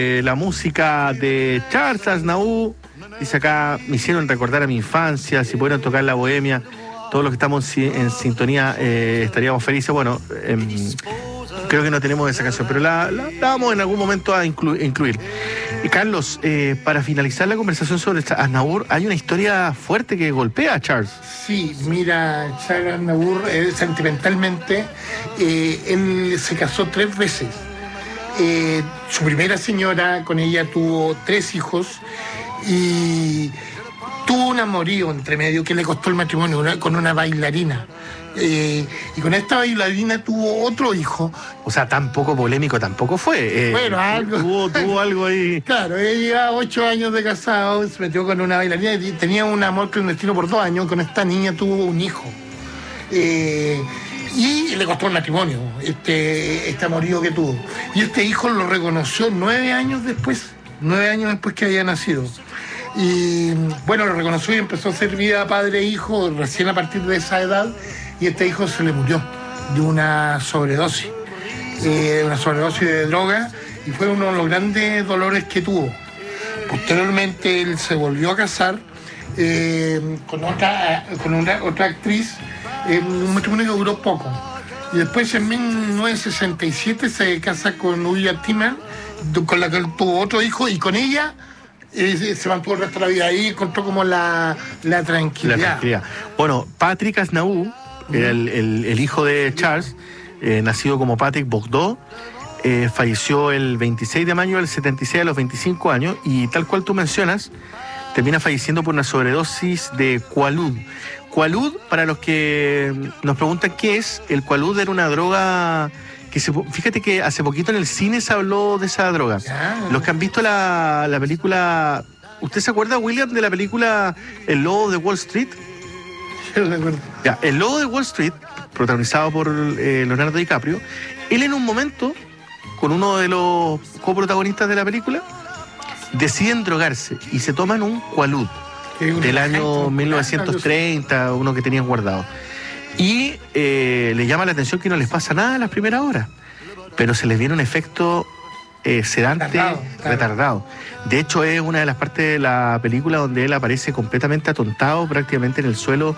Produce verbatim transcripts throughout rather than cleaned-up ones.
Eh, la música de Charles Aznavour, dice acá, me hicieron recordar a mi infancia, si pudieran tocar la bohemia, todos los que estamos en sintonía eh, estaríamos felices. Bueno, eh, creo que no tenemos esa canción, pero la, la, la vamos en algún momento a inclu- incluir. Y Carlos, eh, para finalizar la conversación sobre Aznavour, hay una historia fuerte que golpea a Charles. Sí, mira, Charles Aznavour, eh, sentimentalmente, eh, él se casó tres veces. Eh, su primera señora, con ella tuvo tres hijos y tuvo un amorío entre medio que le costó el matrimonio una, con una bailarina. Eh, y con esta bailarina tuvo otro hijo. O sea, tan poco polémico tampoco fue. Eh, bueno, algo. Tuvo, tuvo algo ahí. Claro, ella llevaba ocho años de casado, se metió con una bailarina y tenía un amor clandestino por dos años. Con esta niña tuvo un hijo. Eh, y le costó el matrimonio, este, este amorío que tuvo. Y este hijo lo reconoció nueve años después, nueve años después que había nacido. Y bueno, lo reconoció y empezó a hacer vida padre e hijo recién a partir de esa edad. Y este hijo se le murió de una sobredosis, eh, una sobredosis de droga, y fue uno de los grandes dolores que tuvo. Posteriormente él se volvió a casar eh, con otra, con una, otra actriz, eh, un matrimonio que duró poco. Y después en mil novecientos sesenta y siete se casa con Ulla Timmer, con la que él tuvo otro hijo, y con ella eh, se mantuvo el resto de la vida. Ahí encontró como la, la tranquilidad. La tranquilidad. Bueno, Patrick Aznavour, El, el, el hijo de Charles, eh, nacido como Patrick Bogdo, eh, falleció el veintiséis de mayo del setenta y seis a los veinticinco años, y tal cual tú mencionas, termina falleciendo por una sobredosis de Quaalud. Quaalud, para los que nos preguntan qué es, el Quaalud era una droga que se, fíjate que hace poquito en el cine se habló de esa droga. Los que han visto la, la película, ¿usted se acuerda, William, de la película El Lobo de Wall Street? Ya, El Lobo de Wall Street, protagonizado por eh, Leonardo DiCaprio, él en un momento, con uno de los coprotagonistas de la película, deciden drogarse y se toman un Quaalud del año mil novecientos treinta, uno que tenían guardado. Y eh, les llama la atención que no les pasa nada en las primeras horas, pero se les viene un efecto eh, sedante retardado, claro. retardado. De hecho, es una de las partes de la película donde él aparece completamente atontado, prácticamente en el suelo,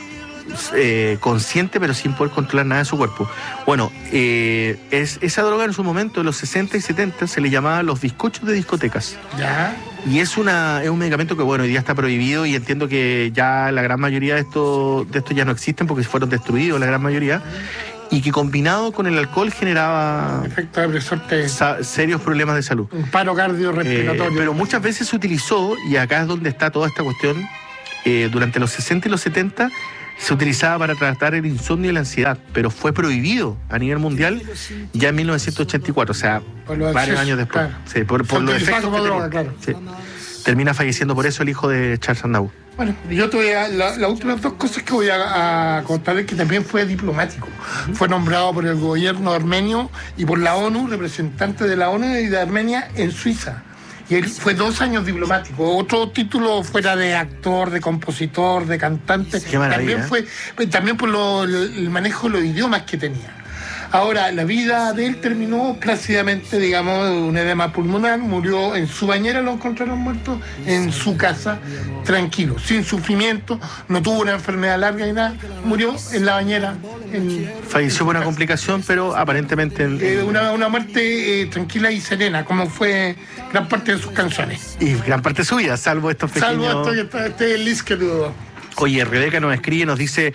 eh, consciente, pero sin poder controlar nada de su cuerpo. Bueno, eh, es, esa droga en su momento, en los sesenta y setenta, se le llamaba los bizcochos de discotecas. ¿Ya? Y es, una, es un medicamento que, bueno, hoy día está prohibido, y entiendo que ya la gran mayoría de estos de estos ya no existen porque fueron destruidos, la gran mayoría. Y que combinado con el alcohol generaba efecto depresor te... sa- serios problemas de salud. Un paro cardiorrespiratorio. Eh, pero muchas veces se utilizó, y acá es donde está toda esta cuestión, eh, durante los sesenta y los setenta se utilizaba para tratar el insomnio y la ansiedad, pero fue prohibido a nivel mundial ya en mil novecientos ochenta y cuatro, o sea, varios accesos, años después. Claro. Sí, por, por los efectos que droga, tenía. claro. Sí. Termina falleciendo por eso el hijo de Charles Aznavour. Bueno, yo te voy a, la, las últimas dos cosas que voy a, a contar es que también fue diplomático. Fue nombrado por el gobierno armenio y por la ONU, representante de la ONU y de Armenia en Suiza. Y él fue dos años diplomático. Otro título fuera de actor, de compositor, de cantante. Qué maravilla. También fue, también por lo, el manejo de los idiomas que tenía. Ahora, la vida de él terminó plácidamente, digamos, un edema pulmonar, murió en su bañera, lo encontraron muerto, en su casa, tranquilo, sin sufrimiento, no tuvo una enfermedad larga ni nada, murió en la bañera. En, Falleció por una complicación, pero aparentemente... En, eh, una, una muerte eh, tranquila y serena, como fue gran parte de sus canciones. Y gran parte de su vida, salvo estos pequeños... Salvo esto que está, este list que tuvo. Oye, Rebeca nos escribe, nos dice...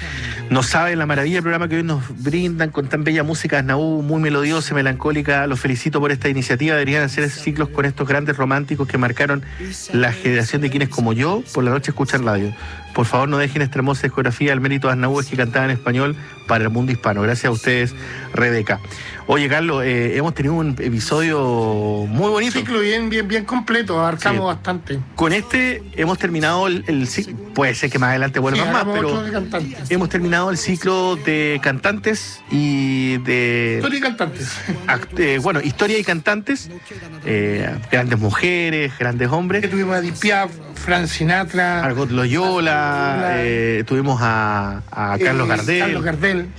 No saben la maravilla del programa que hoy nos brindan con tan bella música, Aznavour, muy melodiosa, melancólica. Los felicito por esta iniciativa. Deberían hacer ciclos con estos grandes románticos que marcaron la generación de quienes, como yo, por la noche escuchan radio. Por favor, no dejen esta hermosa discografía al mérito de Aznavour, que cantaba en español para el mundo hispano. Gracias a ustedes, Rebeca. Oye, Carlos, eh, hemos tenido un episodio muy bonito. Un ciclo bien, bien, bien completo, abarcamos sí. bastante. Con este hemos terminado el, el ciclo, puede ser que más adelante vuelvan sí, más, pero hemos terminado el ciclo de cantantes y de... Historia y cantantes. Act, eh, bueno, historia y cantantes, eh, grandes mujeres, grandes hombres. Que tuvimos a Edith Piaf, Frank Sinatra, Margot Loyola, eh, tuvimos a, a Carlos eh, Gardel. Carlos Gardel.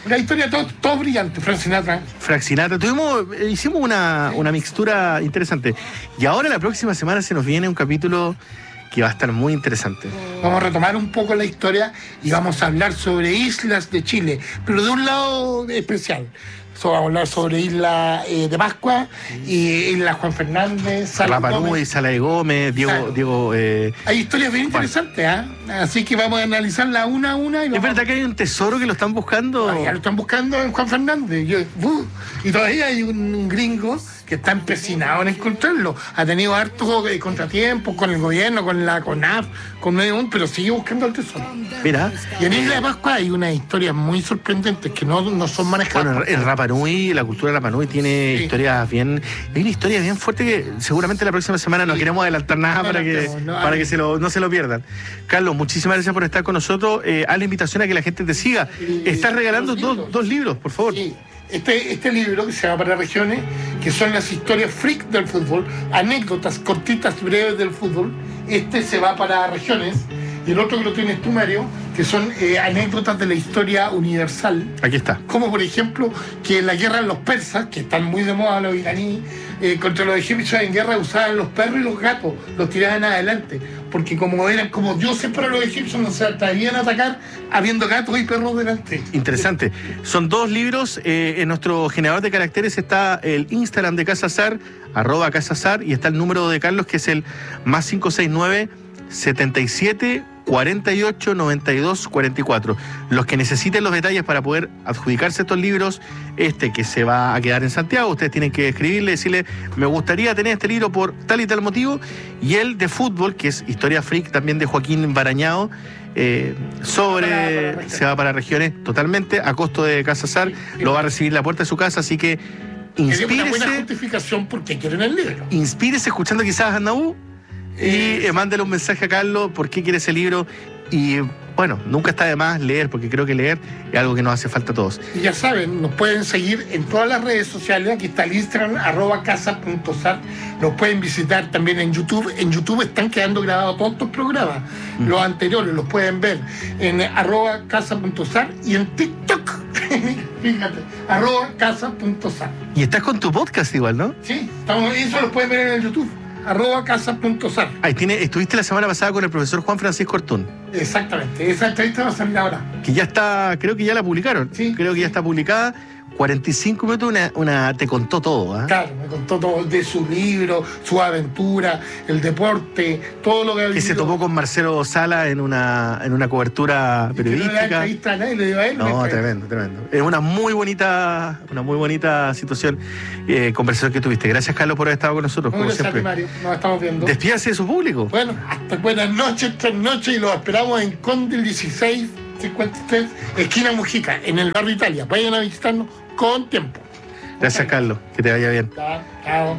Una historia todo, todo brillante, Frank Sinatra. Frank Sinatra. Tuvimos, eh, hicimos una, una mixtura interesante. Y ahora la próxima semana se nos viene un capítulo que va a estar muy interesante. Vamos a retomar un poco la historia y vamos a hablar sobre islas de Chile, pero de un lado especial. So, vamos a hablar sobre Isla eh, de Pascua y Isla Juan Fernández, Sala Rapa Gómez. Nui, Sala de Gómez, Diego... Claro. Diego eh, Hay historias bien interesantes, ¿ah? ¿eh? Así que vamos a analizarla una a una. Y vamos ¿Es verdad que hay un tesoro que lo están buscando? a... Ya lo están buscando en Juan Fernández. Yo, uh, y todavía hay un gringo que está empecinado en encontrarlo. Ha tenido hartos eh, contratiempos con el gobierno, con la CONAF, con medio mundo, pero sigue buscando el tesoro. Mira. Y en Isla de Pascua hay unas historias muy sorprendentes que no, no son manejadas. Bueno, el Rapa Nui, la cultura de Rapa Nui tiene Sí. historias bien... Hay una historia bien fuerte que seguramente la próxima semana no Sí. queremos adelantar nada No para que, adelantemos, no, para ay. que se lo, no se lo pierdan. Carlos, muchísimas gracias por estar con nosotros. Eh, haz la invitación a que la gente te siga. Y- Estás regalando los dos, libros. dos libros, por favor. Sí. Este, este libro que se llama Para Regiones, que son las historias freak del fútbol, anécdotas cortitas, breves del fútbol, este se va para regiones, y el otro que lo tienes tú, Mario, que son eh, anécdotas de la historia universal, Aquí está. como por ejemplo que en la guerra de los persas, que están muy de moda los iraníes, eh, contra los egipcios en guerra usaban los perros y los gatos, los tiraban adelante, porque como eran como dioses para los egipcios, no se atrevían a atacar habiendo gatos y perros delante. Interesante. Son dos libros. Eh, en nuestro generador de caracteres está el Instagram de Casazar, arroba Casazar, y está el número de Carlos, que es el más cinco seis nueve, setenta y siete, cuarenta y ocho, noventa y dos, cuarenta y cuatro. Los que necesiten los detalles para poder adjudicarse estos libros, este que se va a quedar en Santiago, ustedes tienen que escribirle, decirle, me gustaría tener este libro por tal y tal motivo, y el de fútbol, que es Historia Freak, también de Joaquín Barañao, eh, sobre Para- para regiones. se va para regiones totalmente a costo de Casazar, lo va a recibir en la puerta de su casa, así que Queremos una buena inspírese, justificación porque quieren el libro. inspírese escuchando quizás a Naú y Eh, eh, mándele un mensaje a Carlos por qué quiere ese libro. Y bueno, nunca está de más leer, porque creo que leer es algo que nos hace falta a todos. Y ya saben, nos pueden seguir en todas las redes sociales. Aquí está el Instagram, arroba casa.sar. Nos pueden visitar también en YouTube. En YouTube están quedando grabados todos estos programas. Mm. Los anteriores los pueden ver en arroba casa.sar y en TikTok. Fíjate, arroba casa.sar. Y estás con tu podcast igual, ¿no? Sí, estamos, eso lo pueden ver en el YouTube. Arroba casa.sar. Ahí tiene, estuviste la semana pasada con el profesor Juan Francisco Ortún, Exactamente. Esa entrevista va a salir ahora. que ya está, creo que ya la publicaron. Sí, creo que ya sí. está publicada. cuarenta y cinco minutos, una, una te contó todo, ¿ah? Claro, me contó todo de su libro, su aventura, el deporte, todo lo que ha Que se vivido. topó con Marcelo Sala en una, en una cobertura Y que no le da periodística. entrevista a nadie, le dio a él. una No, entrevista. tremendo, tremendo. Es una muy bonita, una muy bonita situación, eh, conversación que tuviste. Gracias, Carlos, por haber estado con nosotros, Muy como gracias a ti, siempre. Mario. Nos estamos viendo. Despídase de su público. Bueno, hasta buenas noches, tres noches y los esperamos en Conde dieciséis cincuenta y tres, esquina Mujica, en el barrio Italia. Vayan a visitarnos con tiempo. Gracias, Carlos. Que te vaya bien. Chao, chao.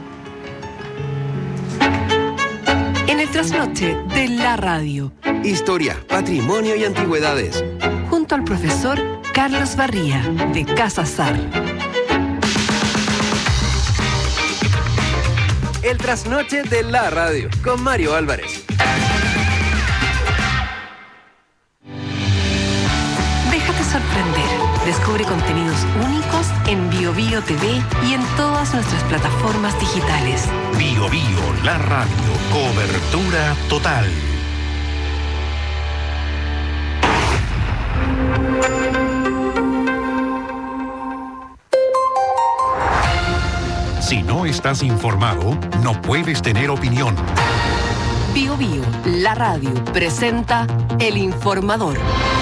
En el trasnoche de la radio, Historia, patrimonio y antigüedades. junto al profesor Carlos Barría, de Casazar. El trasnoche de la radio, con Mario Álvarez. Déjate sorprender. Descubre contenidos únicos en Bio Bio T V y en todas nuestras plataformas digitales. Bio Bio, la radio, cobertura total. Si no estás informado, no puedes tener opinión. Bio Bio, la radio, presenta El Informador.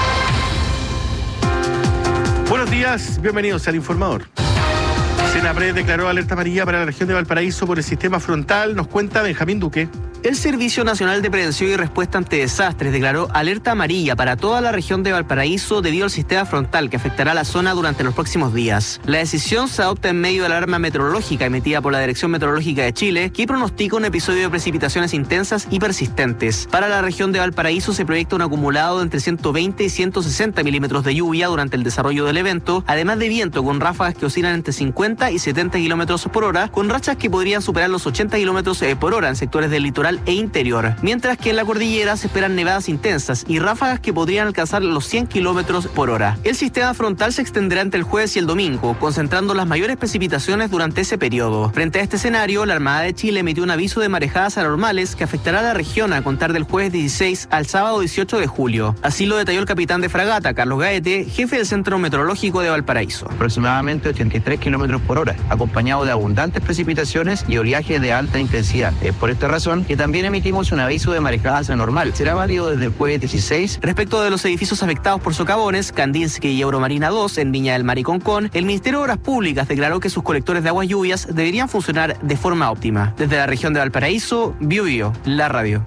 Buenos días, bienvenidos al Informador. Senapred declaró alerta amarilla para la región de Valparaíso por el sistema frontal. Nos cuenta Benjamín Duque. El Servicio Nacional de Prevención y Respuesta ante Desastres declaró alerta amarilla para toda la región de Valparaíso debido al sistema frontal que afectará a la zona durante los próximos días. La decisión se adopta en medio de la alarma meteorológica emitida por la Dirección Meteorológica de Chile, que pronostica un episodio de precipitaciones intensas y persistentes. Para la región de Valparaíso se proyecta un acumulado de entre ciento veinte y ciento sesenta milímetros de lluvia durante el desarrollo del evento, además de viento con ráfagas que oscilan entre cincuenta y setenta kilómetros por hora, con rachas que podrían superar los ochenta kilómetros por hora en sectores del litoral central e interior, mientras que en la cordillera se esperan nevadas intensas y ráfagas que podrían alcanzar los cien kilómetros por hora. El sistema frontal se extenderá entre el jueves y el domingo, concentrando las mayores precipitaciones durante ese periodo. Frente a este escenario, la Armada de Chile emitió un aviso de marejadas anormales que afectará a la región a contar del jueves dieciséis al sábado dieciocho de julio. Así lo detalló el capitán de fragata, Carlos Gaete, jefe del Centro Meteorológico de Valparaíso. Aproximadamente ochenta y tres kilómetros por hora, acompañado de abundantes precipitaciones y oleaje de alta intensidad. Es por esta razón que también emitimos un aviso de marejadas anormal. Será válido desde el jueves dieciséis. Respecto de los edificios afectados por socavones, Kandinsky y Euromarina dos en Viña del Mar y Concón, el Ministerio de Obras Públicas declaró que sus colectores de aguas lluvias deberían funcionar de forma óptima. Desde la región de Valparaíso, Bio Bio, la radio.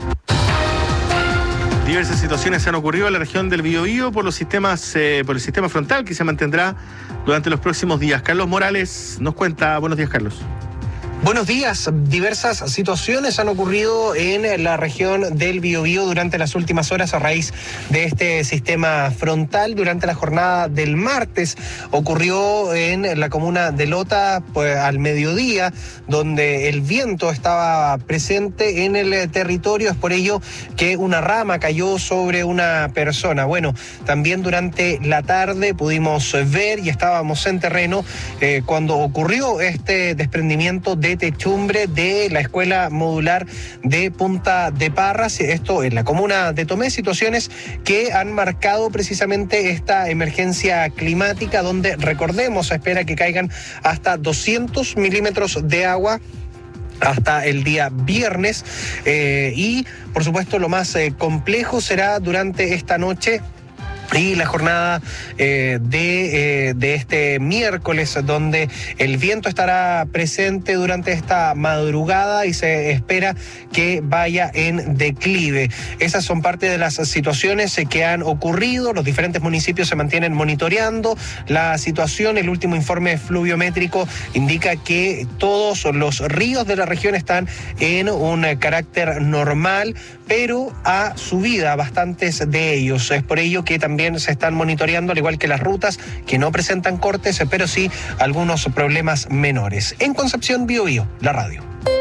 Diversas situaciones han ocurrido en la región del Biobío por los sistemas, eh, por el sistema frontal que se mantendrá durante los próximos días. Carlos Morales nos cuenta. Buenos días, Carlos. Buenos días. Diversas situaciones han ocurrido en la región del Biobío durante las últimas horas a raíz de este sistema frontal. Durante la jornada del martes ocurrió en la comuna de Lota pues, al mediodía, donde el viento estaba presente en el territorio. Es por ello que una rama cayó sobre una persona. Bueno, también durante la tarde pudimos ver y estábamos en terreno eh, cuando ocurrió este desprendimiento de de techumbre de la escuela modular de Punta de Parras, esto en la comuna de Tomé, situaciones que han marcado precisamente esta emergencia climática, donde recordemos se espera que caigan hasta doscientos milímetros de agua hasta el día viernes eh, y por supuesto lo más eh, complejo será durante esta noche y la jornada eh, de, eh, de este miércoles, donde el viento estará presente durante esta madrugada y se espera que vaya en declive. Esas son parte de las situaciones que han ocurrido. Los diferentes municipios se mantienen monitoreando la situación. El último informe fluviométrico indica que todos los ríos de la región están en un carácter normal, pero a subida bastantes de ellos. Es por ello que también se están monitoreando, al igual que las rutas que no presentan cortes, pero sí algunos problemas menores. En Concepción, Bio Bio, la radio.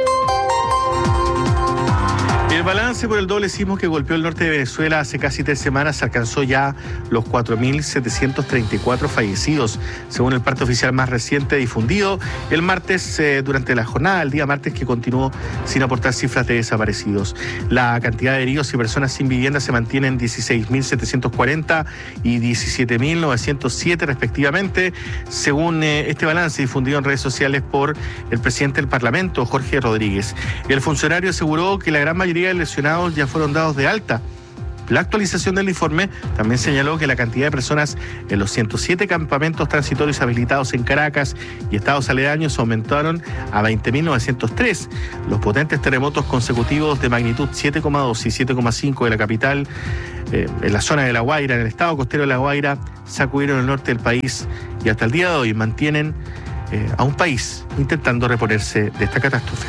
El balance por el doble sismo que golpeó el norte de Venezuela hace casi tres semanas alcanzó ya los cuatro mil setecientos treinta y cuatro fallecidos, según el parte oficial más reciente difundido el martes eh, durante la jornada, el día martes, que continuó sin aportar cifras de desaparecidos. La cantidad de heridos y personas sin vivienda se mantiene en dieciséis mil setecientos cuarenta y diecisiete mil novecientos siete respectivamente, según eh, este balance difundido en redes sociales por el presidente del Parlamento, Jorge Rodríguez. El funcionario aseguró que la gran mayoría de lesionados ya fueron dados de alta. La actualización del informe también señaló que la cantidad de personas en los ciento siete campamentos transitorios habilitados en Caracas y estados aledaños aumentaron a veinte mil novecientos tres. Los potentes terremotos consecutivos de magnitud siete coma dos y siete coma cinco de la capital, eh, en la zona de La Guaira, en el estado costero de La Guaira, sacudieron el norte del país y hasta el día de hoy mantienen eh, a un país intentando reponerse de esta catástrofe.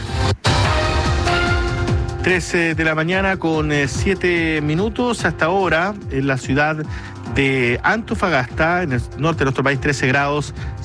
trece de la mañana con siete minutos. Hasta ahora en la ciudad de Antofagasta, en el norte de nuestro país, trece grados.